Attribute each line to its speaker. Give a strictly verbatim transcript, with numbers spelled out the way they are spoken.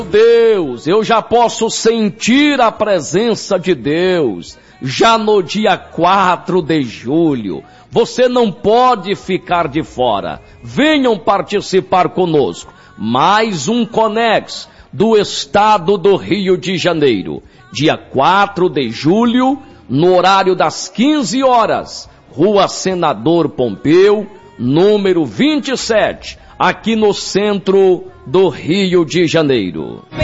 Speaker 1: Deus, eu já posso sentir a presença de Deus, já no dia quatro de julho. Você não pode ficar de fora. Venham participar conosco. Mais um Conex do estado do Rio de Janeiro. Dia quatro de julho, no horário das quinze horas, Rua Senador Pompeu, número vinte e sete, aqui no centro do Rio de Janeiro.